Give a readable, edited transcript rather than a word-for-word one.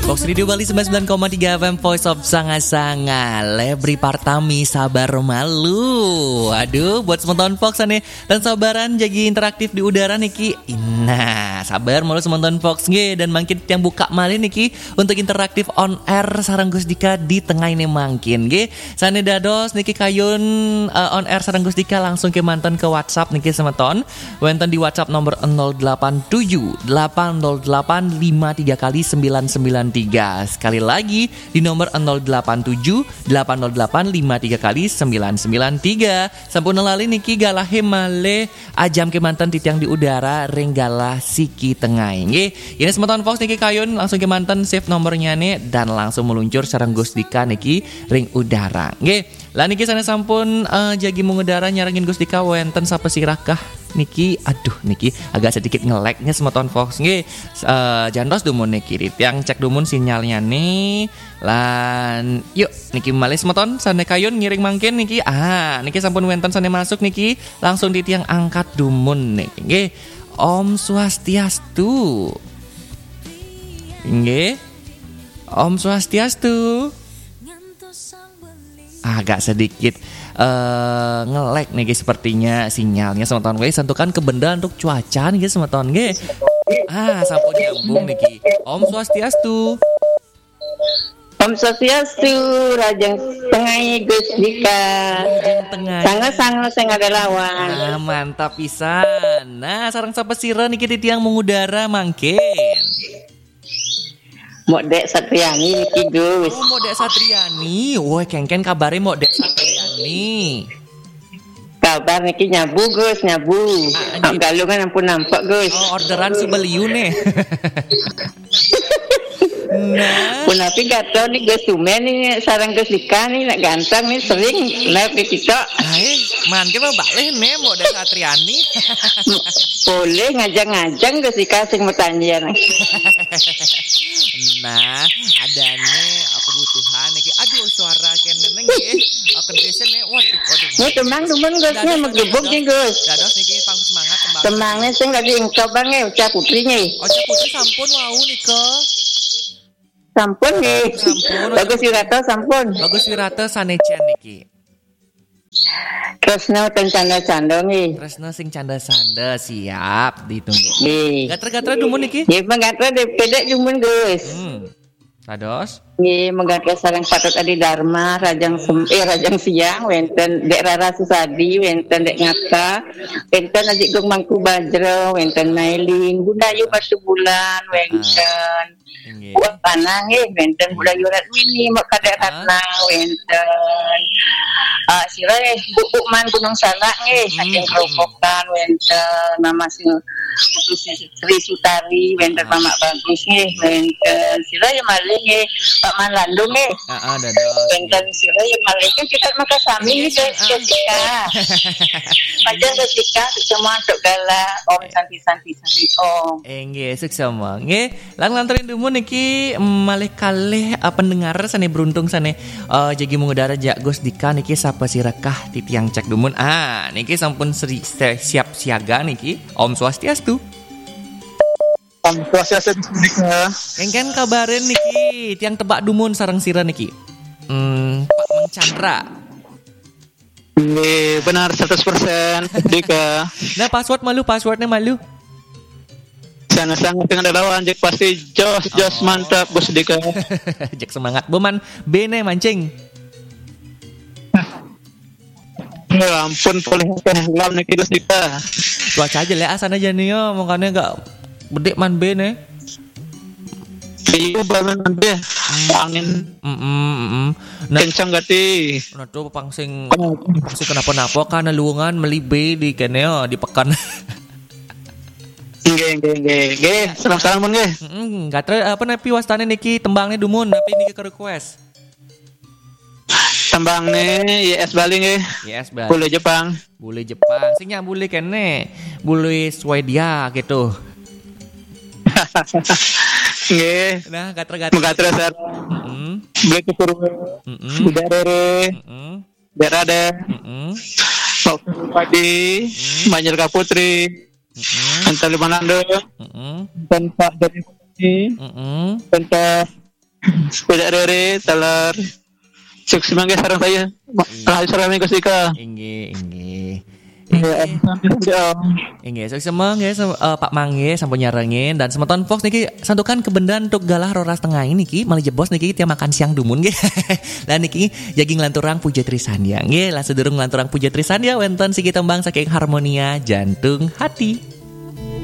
Fox Radio Bali 99,3 FM Voice of Sanga-Sanga. Lebri Partami sabar malu. Aduh, buat sementon Fox ane dan sabaran jadi interaktif di udara niki. Nah, sabar malu sementon Fox nge dan mangkin yang buka malih niki untuk interaktif on air sareng Gusdika di tengah ini mangkin nge. Sane dados niki kayun on air sareng Gusdika langsung ke mantan ke WhatsApp niki semeton. Wenten di WhatsApp nomor 087 808 53 kali 993. Sekali lagi di nomor 087 808 53 kali 993. Sampun lali niki galah male ajam kemantan titiang di udara ringgalah siki tengah nggih. Ini semeton Fox niki kayun langsung kemantan save nomornya nih dan langsung meluncur sareng Gusdika niki ring udara nggih. Lah niki sana sampun jagi mengudara nyarengin Gusdika wenten sapa sirakah niki, aduh niki agak sedikit ngeleknya semeton Fox nggih. Jantos dumun niki yang cek dumun sinyalnya nih. Lan yuk niki malih semeton sane kayun ngiring mangkin niki. Niki sampun wenten sane masuk niki langsung titiang angkat dumun niki nggih. Om Swastiastu. Nggih. Om Swastiastu. Agak sedikit ngelek nih guys sepertinya sinyalnya semeton guys. Sentuhkan ke benda untuk cuaca nih guys semeton guys. Sampun nyambung niki. Om Swastiastu. Om Swastiastu, Rajang Tengah Gusdika. Sangat-sangat sing ada lawan. Mantap pisan. Nah, sareng sapa sira niki titiang mengudara mangkin. Modek Satriani niki Gus. Oh, Modek Satriani. Woi, kengken kabare Modek Satriani. Kabar niki nyabu Gus, nyabu. Galungan ampun nampak Gus. Oh, orderan subeliu nih. Nah, punapi gato nih Gus Tumen nih sarang Gusdika nih nak ganteng nih sering live di TikTok. Mangke mah balik nih Modek Satriani. Boleh ngajang-ngajang Gusdika sing bertanya. Nah, adane kebutuhan niki. Aduh, suara keneneng nggih. Kendesen nih. Waduh. Nih temang temen Gusnya megebuk nih Gus. Dados niki pang semangat tembang. Temangnya sing lagi engkau bang Uca Putri nih. Uca Putri sampun wau nika. Sampun nih. Bagus Wirata sampun. Bagus Wirata sanecen niki. Tresno ten canda-canda nih. Tresno sing canda-canda siap ditunggu. Nggih. Gater-gater dumun niki. Nggih, menggater depede dumun Gus. Dados. Nggih, menggater sareng Patut Adi Dharma, Rajang Siang, wenten Dek Rara Susadi, wenten Dek Ngata, wenten Aji Gong Mangku Bajro, wenten Nailin, Budayu Batu Bulan, wenten Buat Panang, wenten Budayu Ratmini, Mak Kadek Ratna, wenten Sirai Bukman Gunung Salak, saking Keropokan, wenten Mama Sri Sutari, wenten Mamak Bagus, wenten Sirai Maling, Pak Man Landung dados. Wenten Sirai Maling kita maka sami Gusdika. Panjang Gusdika semua untuk gala Om Santi Om. Nggih, suksema. Nggih, lantarin dumun niki malih kalih pendengar sane beruntung sane jagi mengudara jak Gusdika niki sapa sirakah titiang cek dumun. Niki sampun siap siaga niki. Om Swastiastu. Om Swastiastu Gusdika. Kengken kabarin niki tiang tebak dumun sareng sira niki. Pak Mang Chandra. Nggih, benar 100% Gusdika. Nah, passwordnya malu. Sangat-sangat dengan lawan Jack pasti jos mantap Gusdika. Jack semangat boman bene mancing. Ya ampun boleh lam niki Gusdika. Cuaca aja lah asana aja nih yo, makanya enggak bedek man bene. Iya banget nanti angin kencang gati. Nah tuh pangsing kenapa-napa karena luungan melibe di kene di pekan. Nggih. Salam mun nggih. Gatre apa napi wastane niki tembangne dumun napi niki ke request. Tembangne YS Bali nggih. YS Bali. Bule Jepang. Sing nyambule kene. Bule Swedia gitu. Nggih. Nah, gatre-gatre. Mengatre sar. Beli kepuru. Udarere. Berada. Padi. Banjar Kaputri. Antar Limanando. Dan Pak dari Putri. Dan Pak Sepeda rere talar. Sukses mangga sarang saya. Sarang minggu sika. Inggih. Ya, Inggih, sukses mangga Pak Mangge sampun nyarengin dan semeton Fox niki santukan kebendan untuk galah roras tengah ini ki mali jebos niki tiap makan siang dumun nggih. Lah niki jagi nglanturang Puja Trisandya nggih, lah sedurung nglanturang Puja Trisandya wonten sigi tembang saking Harmonia Jantung Hati.